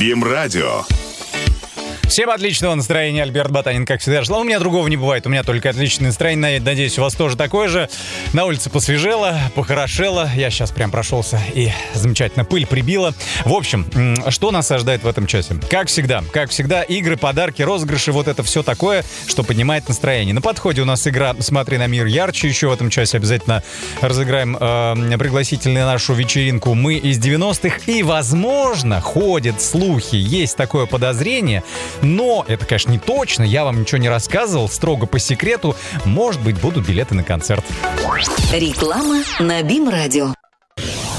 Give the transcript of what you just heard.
БИМ-радио. Всем отличного настроения, Альберт Батанин, как всегда, желал. У меня другого не бывает, у меня только отличное настроение. Надеюсь, у вас тоже такое же. На улице посвежело, похорошело. Я сейчас прям прошелся и замечательно пыль прибила. В общем, что нас ожидает в этом часе? Как всегда, игры, подарки, розыгрыши, вот это все такое, что поднимает настроение. На подходе у нас игра «Смотри на мир ярче». Еще в этом часе обязательно разыграем пригласительную нашу вечеринку «Мы из 90-х». И, возможно, ходят слухи, есть такое подозрение. Но это, конечно, не точно, я вам ничего не рассказывал, строго по секрету. Может быть, будут билеты на концерт. Реклама на БИМ-радио.